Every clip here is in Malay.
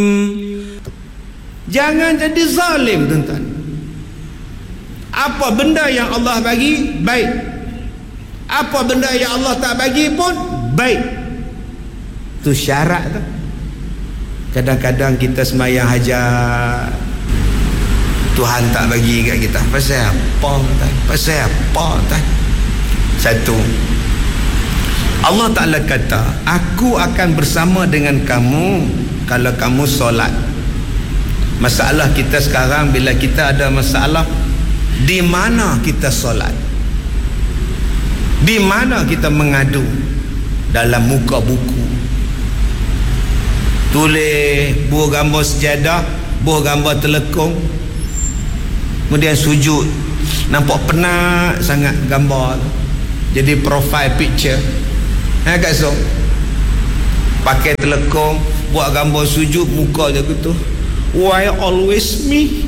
Jangan jadi zalim, tuan-tuan. Apa benda yang Allah bagi, baik. Apa benda yang Allah tak bagi pun baik. Itu syarat tu. Kadang-kadang kita sembahyang hajat, Tuhan tak bagi kat kita. Pasal apa, tuan? Pasal apa, tuan? Satu, Allah Ta'ala kata, aku akan bersama dengan kamu kalau kamu solat. Masalah kita sekarang, bila kita ada masalah, di mana kita solat? Di mana kita mengadu? Dalam muka buku, tulis buah gambar sejadah, buah gambar telekung, kemudian sujud, nampak penat sangat gambar, jadi profile picture. Kat so pakai telekung, buat gambar sujud, muka je gitu. Why always me?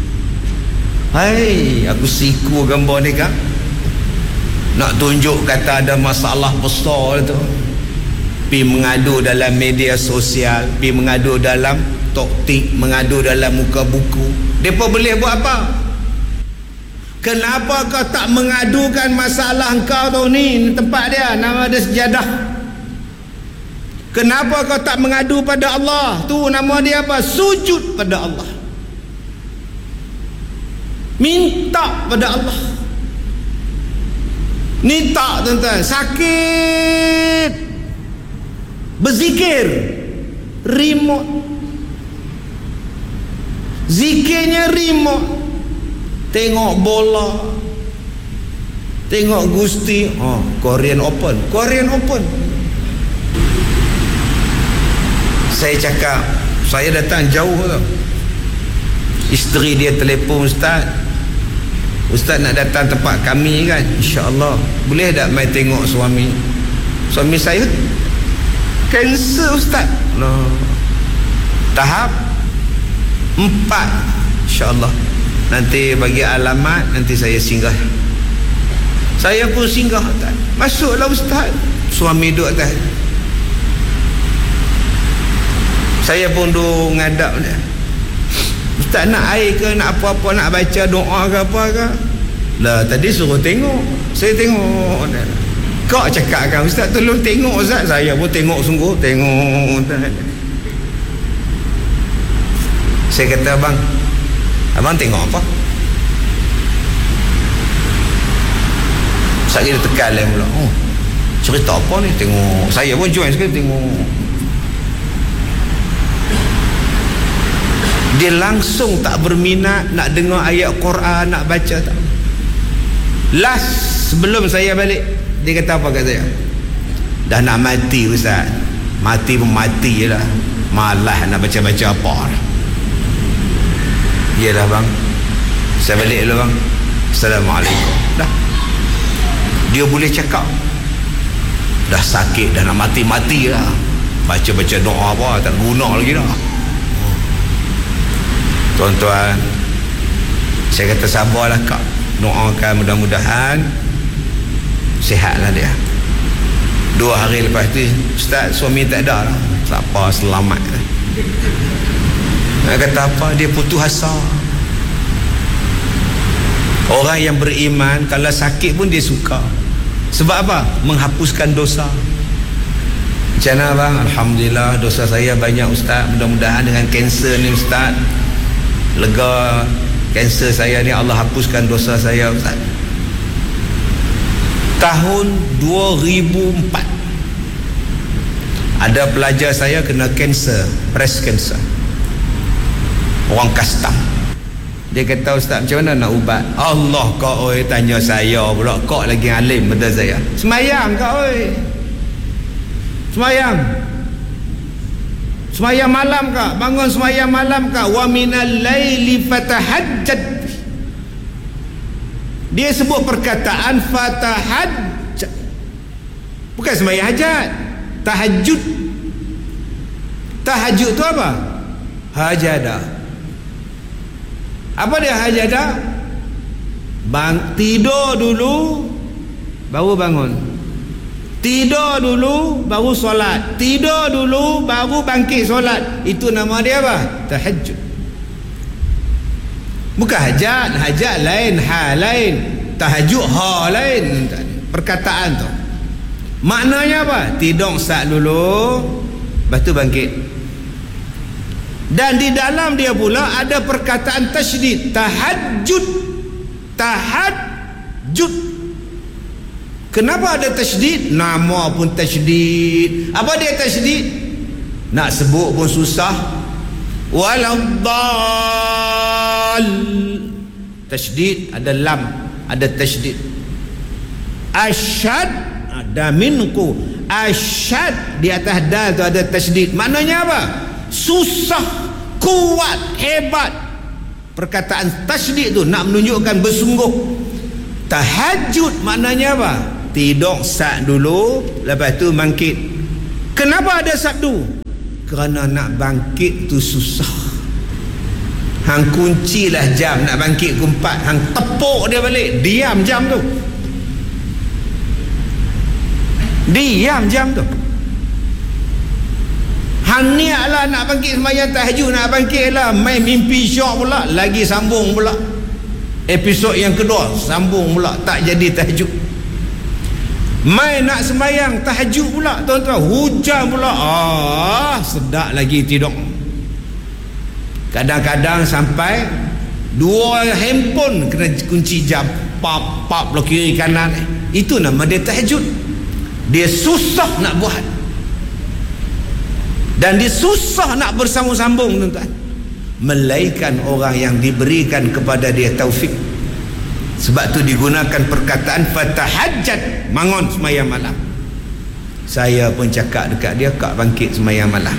Hai, aku siku gambar ni kan, nak tunjuk kata ada masalah besar tu. Pi mengadu dalam media sosial, pi mengadu dalam toktik, mengadu dalam muka buku. Depa boleh buat apa? Kenapa kau tak mengadukan masalah kau tu ni tempat dia, nama dia sejadah? Kenapa kau tak mengadu pada Allah? Tu nama dia apa? Sujud pada Allah. Minta pada Allah. Minta, tuan-tuan. Sakit, berzikir, remote. Zikirnya remote. Tengok bola, tengok Gusti, Korean Open. Saya cakap, saya datang jauh tu. Isteri dia telefon, Ustaz nak datang tempat kami kan, insya-Allah boleh tak mai tengok suami saya kanser, Ustaz. Tahap 4, insya-Allah. Nanti bagi alamat, nanti saya singgah. Saya pun singgah, Ustaz. Masuklah Ustaz. Suami duduk atas. Saya pun duduk ngadap dia. Ustaz nak air ke, nak apa-apa, nak baca doa ke apa ke? Lah tadi suruh tengok. Saya tengok. Kau cakap kan, Ustaz tolong tengok Ustaz. Saya pun tengok sungguh. Tengok Ustaz. Saya kata, Abang tengok apa? Sekali dia tekan lah pula. Cerita apa ni? Tengok. Saya pun join sekali tengok. Dia langsung tak berminat nak dengar ayat Quran, nak baca tak. Last sebelum saya balik, dia kata apa kat saya? Dah nak mati Ustaz. Mati pun mati je lah. Malas nak baca-baca apa lah. Yelah bang, saya balik dulu bang. Assalamualaikum. Dah, dia boleh cakap. Dah sakit, dah nak mati-mati lah. Baca-baca doa apa, tak guna lagi dah. Tuan-tuan, saya kata sabarlah kak, doakan mudah-mudahan sihatlah dia. 2 hari lepas tu, Ustaz suami tak ada lah. Siapa selamat. Nak kata apa? Dia putus asa. Orang yang beriman kalau sakit pun dia suka. Sebab apa? Menghapuskan dosa. Macam mana bang? Alhamdulillah dosa saya banyak Ustaz. Mudah-mudahan dengan kanser ni Ustaz, lega kanser saya ni, Allah hapuskan dosa saya Ustaz. Tahun 2004 ada pelajar saya kena kanser, breast cancer. Orang custom. Dia kata, Ustaz macam mana nak ubat? Allah kau oi, tanya saya pula. Kau lagi alim betul saya. Semayang kau oi. Semayang malam kak, bangun semayang malam kak. Wa minal laili fatahajjad. Dia sebut perkataan fatahajjad, bukan semayang hajat. Tahajud. Tahajud tu apa? Hajadah. Apa dia hajadah? Tidur dulu baru bangun. Tidur dulu baru solat, tidur dulu baru bangkit solat. Itu nama dia apa? Tahajud. Bukan hajat. Hajat lain, ha lain. Tahajud ha lain. Perkataan tu maknanya apa? Tidur sat dulu, lepas tu bangkit. Dan di dalam dia pula ada perkataan tasydid. Tahajud. Tahajud. Kenapa ada tasydid? Nama pun tasydid. Apa dia tasydid? Nak sebut pun susah. Waladdal. Tasydid ada lam, ada tasydid. Asyad ada minku. Asyad di atas dal tu ada tasydid. Maknanya apa? Susah, kuat, hebat. Perkataan tasydid tu nak menunjukkan bersungguh. Tahajud maknanya apa? Tidur sat dulu, lepas tu bangkit. Kenapa ada sabdu? Kerana nak bangkit tu susah. Hang kuncilah jam nak bangkit ke 4, hang tepuk dia balik, diam jam tu. Diam jam tu. Hang niatlah nak bangkit sembahyang tahajud, nak bangkitlah, main mimpi syok pula, lagi sambung pula. Episod yang kedua sambung pula, tak jadi tahajud. Mai nak sembahyang tahajud pula, tuan-tuan, hujan pula. Sedap lagi tidur. Kadang-kadang sampai 2 handphone kena kunci jam, pap lo kiri kanan. Itu nama dia tahajud. Dia susah nak buat, dan dia susah nak bersambung-sambung, tuan-tuan. Melainkan orang yang diberikan kepada dia taufik. Sebab tu digunakan perkataan fatahajjat, bangun sembahyang malam. Saya pun cakap dekat dia, kak bangkit sembahyang malam.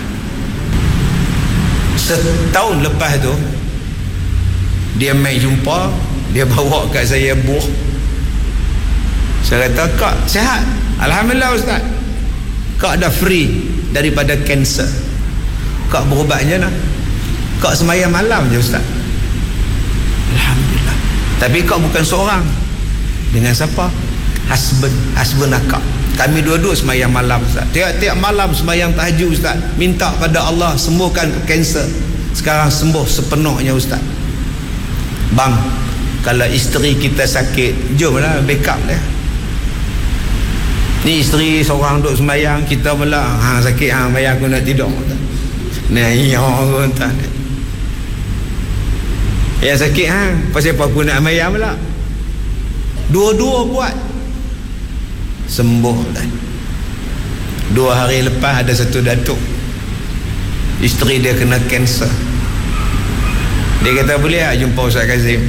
Setahun lepas tu dia mai jumpa, dia bawa kat saya buah. Saya kata, kak sihat? Alhamdulillah ustaz. Kak dah free daripada kanser. Kak berubatnya nak. Kak sembahyang malam je ustaz. Alhamdulillah. Tapi kak bukan seorang. Dengan siapa? Husband akak. Kami dua-dua sembahyang malam ustaz. Tiap-tiap malam sembahyang tahajud ustaz. Minta pada Allah sembuhkan kanser. Sekarang sembuh sepenuhnya ustaz. Bang, kalau isteri kita sakit, jomlah backup dia. Ni isteri seorang duduk sembahyang, kita pula sakit, bayar aku nak tidur. Nah, iya tuan. Yang sakit pasal apa aku nak bayar pula. Dua-dua buat, sembuh kan. 2 hari lepas ada satu datuk, isteri dia kena kanser. Dia kata, boleh tak jumpa Ustaz Kazim?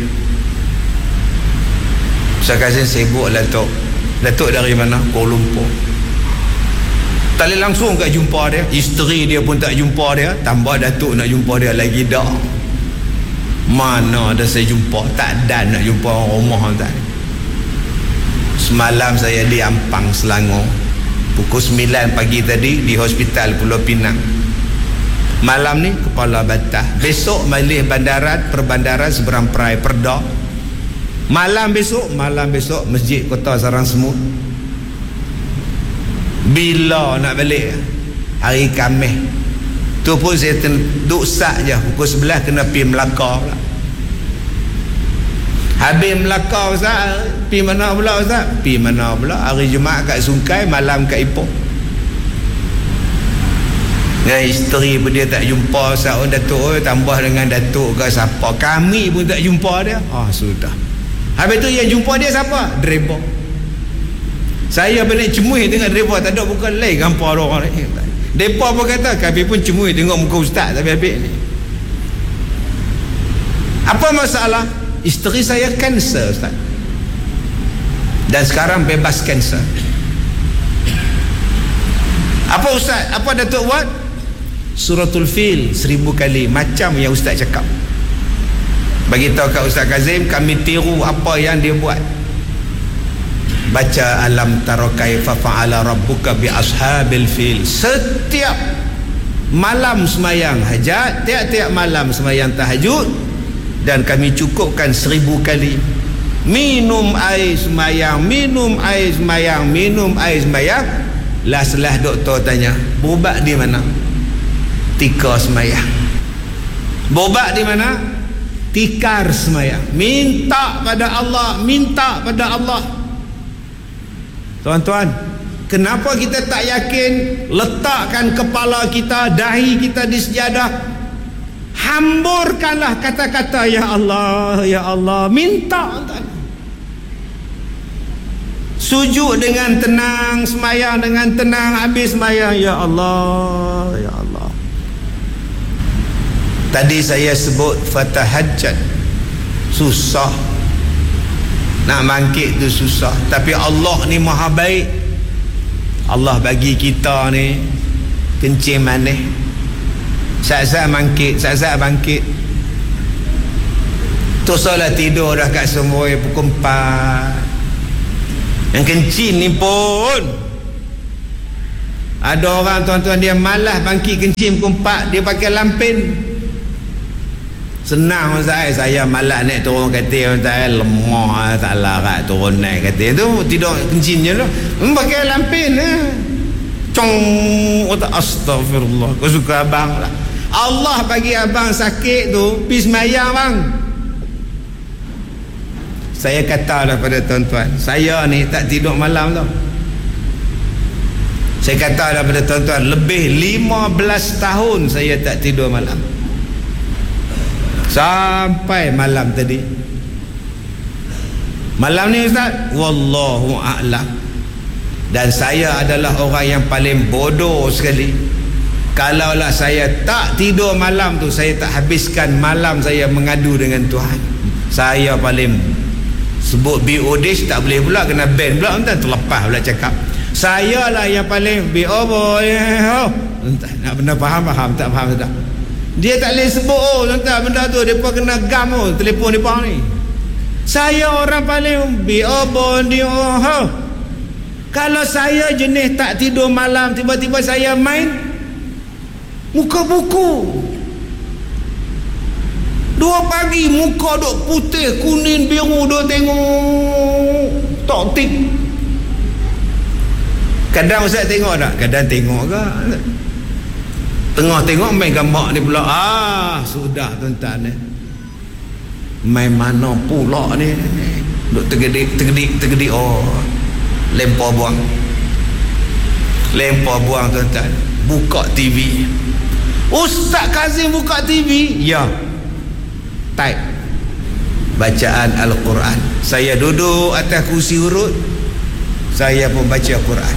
Ustaz Kazim sibuk lah Datuk. Datuk dari mana? Kuala Lumpur. Tak boleh langsung kat jumpa dia. Isteri dia pun tak jumpa dia, tambah Datuk nak jumpa dia lagi dah. Mana ada saya jumpa? Tak ada nak jumpa orang rumah tak. Semalam saya di Ampang, Selangor, pukul 9 pagi tadi di Hospital Pulau Pinang. Malam ni Kepala Batah. Besok Malih Bandaran, Perbandaran Seberang Perai Perda. Malam besok Masjid Kota Sarang Semut. Bila nak balik? Hari Khamis. Tu pun saya duduk sat je, pukul 11 kena pergi Melaka pula. Habis Melaka Ustaz, pergi mana pula Ustaz? Pergi mana pula? Hari Jumaat kat Sungkai, malam kat Ipoh. Dengan isteri pun dia tak jumpa Ustaz. Datuk tambah dengan Datuk ke siapa, kami pun tak jumpa dia. Sudah. Habis tu yang jumpa dia siapa? Driver. Saya balik cemuih tengok driver, tak ada bukan lain gampang orang ni. Mereka pun kata, kami pun cemuih tengok muka ustaz tapi habis ni. Apa masalah? Isteri saya kanser ustaz, dan sekarang bebas kanser. Apa ustaz? Apa Datuk buat? Suratul Fil 1000 kali, macam yang ustaz cakap. Bagi tahu kat Ustaz Kazim, kami tiru apa yang dia buat. Baca alam tara kaifa fa'ala rabbuka bi ashabil fil. Setiap malam sembahyang hajat, tiap-tiap malam sembahyang tahajud, dan kami cukupkan 1000 kali. minum air semayang, minum air semayang, minum air semayang. Last doktor tanya, berubat di mana? Tikar semayang. Berubat di mana? Tikar semayang. Minta pada Allah, minta pada Allah. Tuan-tuan, kenapa kita tak yakin? Letakkan kepala kita, dahi kita di sejadah, hamburkanlah kata-kata ya Allah, ya Allah, minta. Sujud dengan tenang, semayang dengan tenang, habis semayang ya Allah, ya Allah. Tadi saya sebut fatahajjat, susah nak bangkit tu, susah. Tapi Allah ni maha baik. Allah bagi kita ni kencing manis, saat-saat bangkit. Tu solat tidur dah kat semua pukul 4. Yang kencing ni pun ada orang, tuan-tuan, dia malas bangkit kencing pukul 4, dia pakai lampin. Senang saya malas naik turun katil, saya lemah, tak larat turun naik katil tu, tidur kencingnya tu pakai lampin. Cong, astagfirullah, kau suka abang lah. Allah bagi abang sakit tu, pergi semayang bang. Saya kata lah pada tuan-tuan, saya ni tak tidur malam tau. Saya kata lah pada tuan-tuan, lebih 15 tahun saya tak tidur malam. Sampai malam tadi. Malam ni Ustaz, wallahu a'lam. Dan saya adalah orang yang paling bodoh sekali. Kalaulah saya tak tidur malam tu, saya tak habiskan malam saya mengadu dengan Tuhan. Saya paling sebut BOD tak boleh pula, kena ban pula, entah terlepas pula cakap. Saya lah yang paling entah nak benda faham tak faham tak. Dia tak boleh sebut entah benda tu, depa kena gam telefon depa ni. Saya orang paling kalau saya jenis tak tidur malam, tiba-tiba saya main muka buku 2 pagi, muka duk putih, kuning, biru, duk tengok tok tik. Kadang Ustaz tengok tak? Kadang tengok ke? Tengah tengok main gambar ni pula. Sudah tuan-tuan ni. Main mana pula ni? Duk tergedik. Lempar buang tuan-tuan. Buka TV. Ustaz Kazim buka TV. Ya. Type bacaan Al-Quran. Saya duduk atas kursi urut, saya pun baca Quran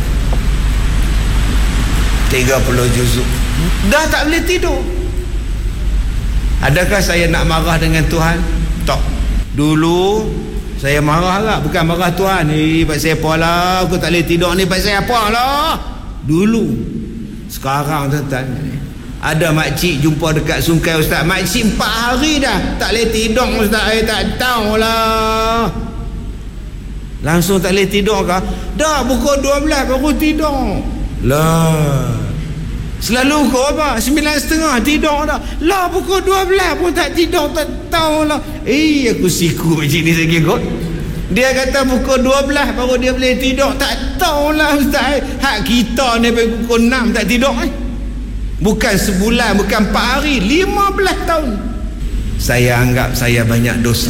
30 juzuk. Dah tak boleh tidur. Adakah saya nak marah dengan Tuhan? Tak. Dulu saya marah lah, bukan marah Tuhan. Pasal apa lah aku tak boleh tidur ni, pasal apa lah dulu. Sekarang tuan-tuan, ada makcik jumpa dekat Sungai, Ustaz, makcik 4 hari dah tak boleh tidur Ustaz. Saya tak tahulah. Langsung tak boleh tidur kah? Dah pukul 12 baru tidur. Lah, selalu kau apa? 9.30 tidur dah. Lah pukul 12 pun tak tidur, tak tahulah. Aku siku makcik ni lagi kot. Dia kata pukul 12 baru dia boleh tidur. Tak tahulah Ustaz. Hak kita ni pukul 6 tak tidur. Bukan sebulan, bukan 4 hari, 15 tahun. Saya anggap saya banyak dosa.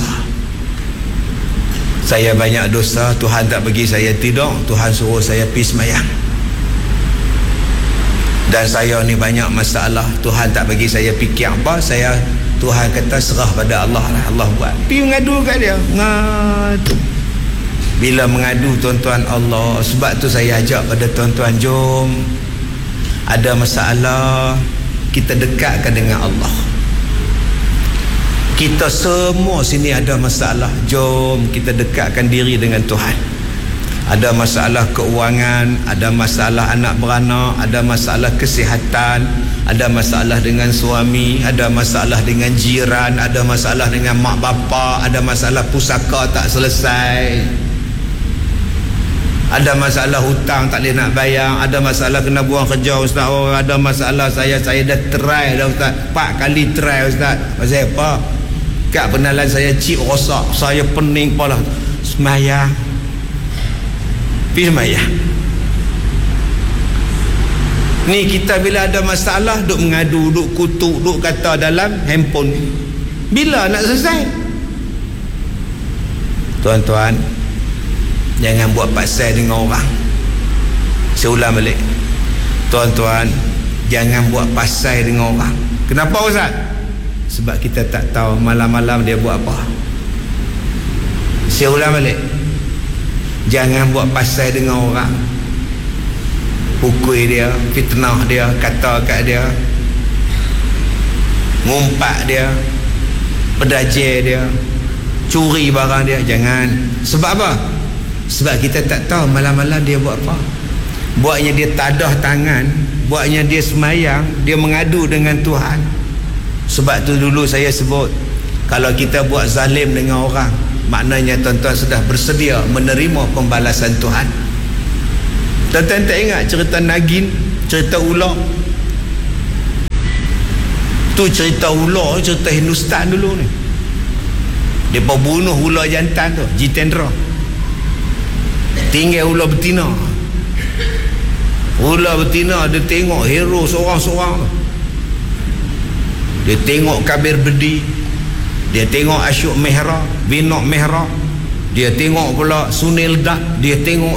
Saya banyak dosa. Tuhan tak bagi saya tidur, Tuhan suruh saya pergi semayang. Dan saya ni banyak masalah, Tuhan tak bagi saya fikir apa. Tuhan kata serah pada Allah lah, Allah buat. Pergi mengadu kat dia, ngadu. Bila mengadu tuan-tuan, Allah. Sebab tu saya ajak pada tuan-tuan, jom, ada masalah, kita dekatkan dengan Allah. Kita semua sini ada masalah, jom kita dekatkan diri dengan Tuhan. Ada masalah keuangan, ada masalah anak beranak, ada masalah kesihatan, ada masalah dengan suami, ada masalah dengan jiran, ada masalah dengan mak bapa, ada masalah pusaka tak selesai, ada masalah hutang tak boleh nak bayar, ada masalah kena buang kerja Ustaz. Ada masalah saya dah try dah Ustaz, 4 kali try Ustaz. Pasal apa? Kad pengenalan saya chip rosak, saya pening kepala. Semayang. Pergi semayang. Ni kita bila ada masalah duk mengadu, duk kutuk, duk kata dalam handphone. Bila nak selesai? Tuan-tuan, jangan buat pasal dengan orang. Saya ulang balik. Tuan-tuan, jangan buat pasal dengan orang. Kenapa Ustaz? Sebab kita tak tahu malam-malam dia buat apa. Saya ulang balik. Jangan buat pasal dengan orang. Pukul dia, fitnah dia, kata kat dia, ngumpat dia, pedajir dia, curi barang dia. Jangan. Sebab apa? Sebab kita tak tahu malam-malam dia buat apa. Buatnya dia tadah tangan, buatnya dia semayang, dia mengadu dengan Tuhan. Sebab tu dulu saya sebut, kalau kita buat zalim dengan orang, maknanya tuan-tuan sudah bersedia menerima pembalasan Tuhan. Tuan-tuan tak ingat cerita Nagin, cerita ular? Tu cerita ular, cerita Hindustan dulu ni. Dia bunuh ular jantan tu, Jitendra. Tinggal ular betina. Ular betina dia tengok hero seorang-seorang tu. Dia tengok Kabir Bedi, dia tengok Ashok Mehra, Vinod Mehra, dia tengok pula Sunil Dutt, dia tengok.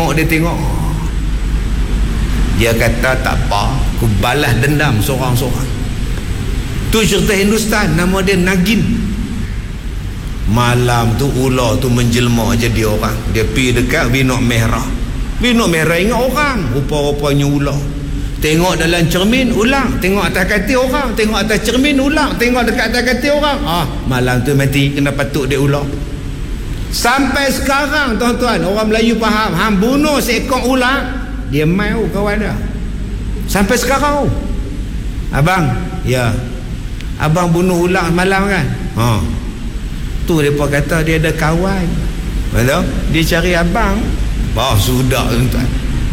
Dia kata tak apa, aku balas dendam seorang-seorang. Tu cerita Hindustan, nama dia Nagin. Malam tu ular tu menjelma jadi orang. Dia pergi dekat Vinod Mehra. Vinod Mehra ingat orang, rupa-rupanya ular. Tengok dalam cermin, ulang. Tengok atas katil orang. Tengok atas cermin, ulang. Tengok dekat atas katil orang. Malam tu mati, kena patuk dia ular. Sampai sekarang tuan-tuan, orang Melayu faham, hang bunuh seekor ular, dia mai kawan dia. Sampai sekarang. Abang, ya. Abang bunuh ular malam kan? Tu depa kata dia ada kawan. Betul? Dia cari abang. Sudah tuan-tuan.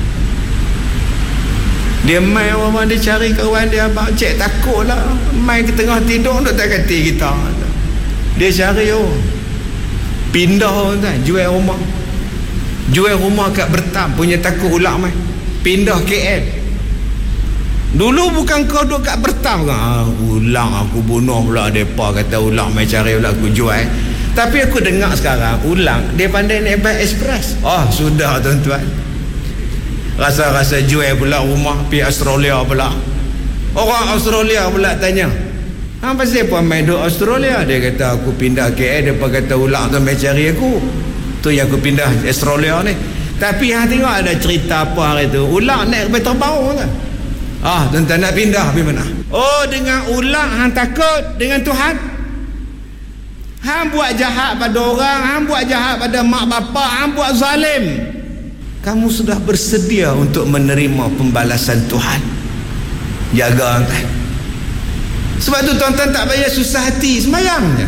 Dia mai orang dia cari kawan dia, abang cek takutlah. Mai ke tengah tidur duk tak kati kita. Dia cari pindah tuan, jual rumah kat Bertam, punya takut ular mai. Pindah KL. Dulu bukan kau duduk kat Bertam kan? Ulang aku bunuh pula depa, kata ulang mai cari pula aku jual. Tapi aku dengar sekarang ulang dia pandai naik bas ekspres. Sudah tuan-tuan. Rasa-rasa jual pula rumah pergi Australia pula. Orang Australia pula tanya, hang pasal apa main duduk Australia? Dia kata aku pindah KL, depa kata ulang tu mai cari aku. Tu yang aku pindah Australia ni. Tapi hang tengok ada cerita apa hari tu, ulang naik kereta terbang kan. Tuan-tuan nak pindah pergi mana? Dengan ulang hang takut dengan Tuhan. Hang buat jahat pada orang, hang buat jahat pada mak bapak, hang buat zalim. Kamu sudah bersedia untuk menerima pembalasan Tuhan. Jaga tuan. Sebab tu tuan-tuan tak payah susah hati, semayang je.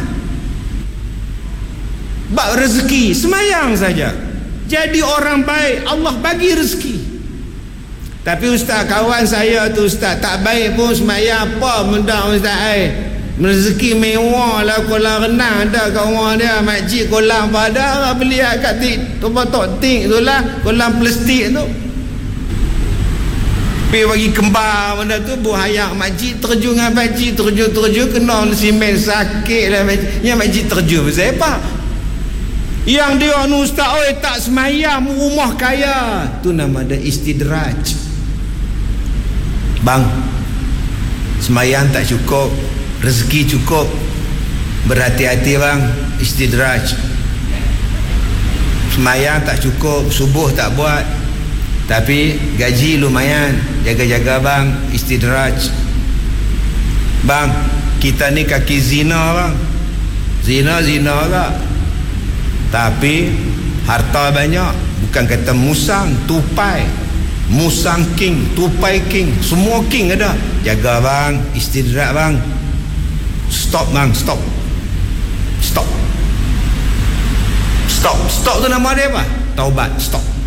Bab rezeki, semayang saja. Jadi orang baik, Allah bagi rezeki. Tapi ustaz, kawan saya tu ustaz tak baik pun semayang apa benda ustaz. Rezeki mewah lah, kolam renang ada kat rumah dia, masjid kolam pada beli kat tempat tik tu lah, kolam plastik tu. Pergi bagi kembar benda tu, buhayak masjid terjun dengan masjid, terjun kena simen sakit lah masjid terjun. Pasal apa? Yang dia ustaz tak semayang rumah kaya, tu nama dia istidraj. Bang, semayang tak cukup, rezeki cukup, berhati-hati bang, istidraj. Semayang tak cukup, subuh tak buat, tapi gaji lumayan, jaga-jaga bang, istidraj. Bang, kita ni kaki zina bang, zina tak, tapi harta banyak. Bukan kata musang, tupai, musang king, tupai king, semua king ada. Jaga bang, istirahat bang. Stop bang, stop tu nama dia apa? Taubat, stop.